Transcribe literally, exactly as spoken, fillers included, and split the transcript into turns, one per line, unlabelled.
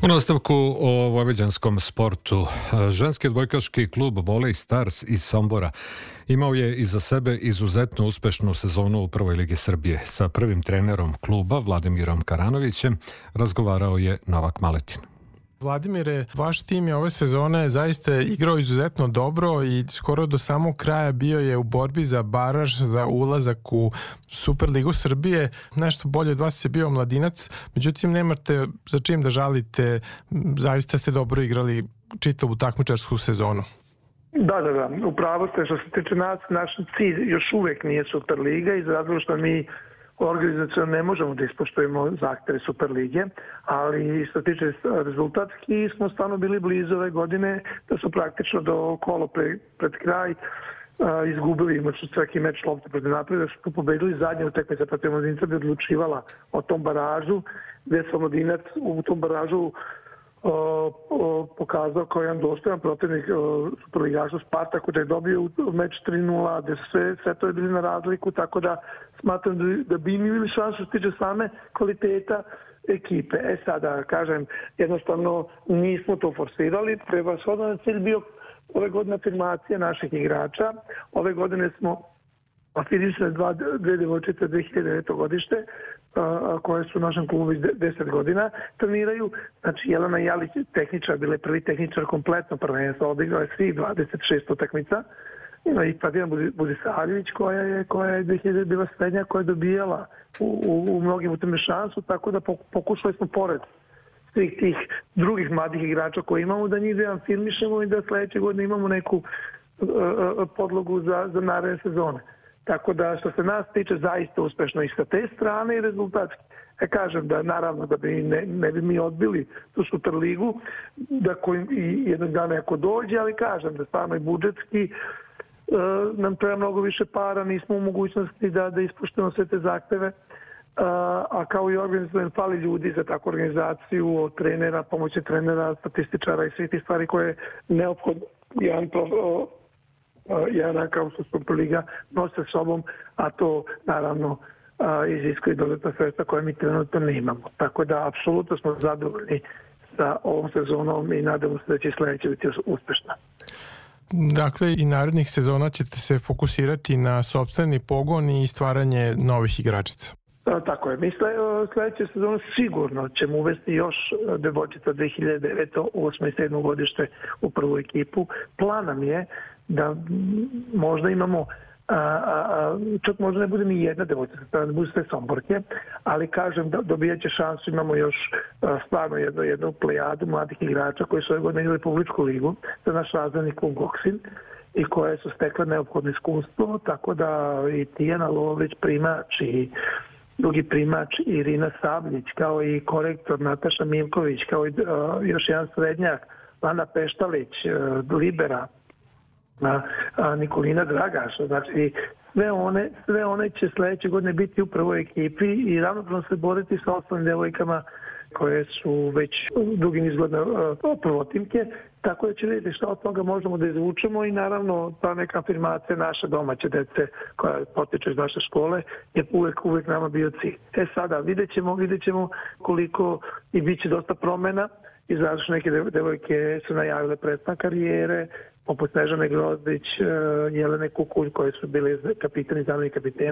U nastavku o vojvođanskom sportu. Ženski odbojkaški klub Volej Stars iz Sombora imao je iza sebe izuzetno uspešnu sezonu u Prvoj ligi Srbije. Sa prvim trenerom kluba, Vladimirom Karanovićem, razgovarao je Novak Maletin.
Vladimire, vaš tim je ove sezone zaista igrao izuzetno dobro i skoro do samog kraja bio je u borbi za baraž, za ulazak u Superligu Srbije. Nešto bolje od vas je bio Mladinac, međutim nemate za čim da žalite, zaista ste dobro igrali čitavu takmičarsku sezonu.
Da, da, da, upravo ste. Što se tiče nas, naš cilj još uvek nije Superliga iz razloga što mi organizacijom ne možemo da ispoštujemo zahteve Superlige, ali što se tiče rezultatski smo stvarno bili blizu ove godine, da su praktično do kola pre, pred kraj a, izgubili imačno svaki meč lopte protiv Napretka, da su pobedili zadnje utakmice protiv Mladinca bi odlučivala o tom baražu, gde su Mladinac u tom baražu O, o, pokazao kao jedan dostojan protivnik Superligaša Spartaku, da je dobio meč tri nula, da sve, sve to je bili na razliku, tako da smatram da, da bi mi bili šansu što se tiče same kvaliteta ekipe. E sada, kažem, jednostavno nismo to forsirali, prevashodno je cilj bio ove godine afirmacija naših igrača. Ove godine smo afirmisali dva, dve devojčice dve hiljade devete. godište, a, koje su u našem klubu već deset godina treniraju. Znači, Jelena Jalić, tehničar, bila je prvi tehničar kompletno prvenstvo, odigrao je svih dvadeset šest utakmica. Ima i Fatina Budisavljević koja je, koja je dve hiljade bila srednja, koja je dobijala u, u, u mnogim utakmicama šansu, tako da pokušali smo pored svih tih drugih mladih igrača koje imamo, da njih da afirmišemo i da sledeće godine imamo neku uh, uh, podlogu za, za naredne sezone. Tako da što se nas tiče zaista uspešno i sa te strane i rezultatski. Ja kažem da naravno da bi ne, ne bi mi odbili tu Superligu, da koji, i jednog dana ako dođe, ali kažem da stvarno i budžetski uh, nam treba mnogo više para, nismo u mogućnosti da, da ispuštamo sve te zahteve, uh, a kao i organizacijan fali ljudi za takvu organizaciju, od trenera, pomoći trenera, statističara i svih tih stvari koje je neophodno jedan uh, jedna kao što Superliga nose s sobom, a to naravno iziskuje dodatna sredstva koje mi trenutno ne imamo. Tako da apsolutno smo zadovoljni sa ovom sezonom i nadamo se da će sledeće biti uspešna.
Dakle, i narednih sezona ćete se fokusirati na sopstveni pogon i stvaranje novih igračica.
Tako je. Mi sledeće sezone sigurno ćemo uvesti još devojčica dve hiljade devete. osme i sedme. godište u prvu ekipu. Plan nam je da možda imamo, a, a, čak možda ne bude ni jedna devojčica, da bude sve Somborke, ali kažem da dobijat će šansu, imamo još a, stvarno jednu, jednu plejadu mladih igrača koji su ove godine igrali Republičku ligu za naš razredni klub Goksin i koje su stekle neophodno iskustvo, tako da i Tijana Lovrić, primač i drugi primač Irina Sabljić, kao i korektor Nataša Mivković, kao i uh, još jedan srednjak Lana Peštalić, uh, Libera, uh, uh, Nikolina Dragaš. Znači, sve one, sve one će sledeće godine biti u prvoj ekipi i ravnopravno se boriti sa ostalim devojkama koje su već dugi niz godina uh, prvotimke, tako da će vidjeti šta od toga možemo da izvučemo i naravno ta neka afirmacija naše domaće dece koja potiče iz naše škole je uvek, uvek nama bio cilj. E sada, vidjet ćemo, vidjet ćemo koliko i bit će dosta promena i zato što neke devojke su najavile prestanak karijere, poput Snežane Grozdić, Jelene Kukulj koje su bili kapitani, zamjeni kapitena.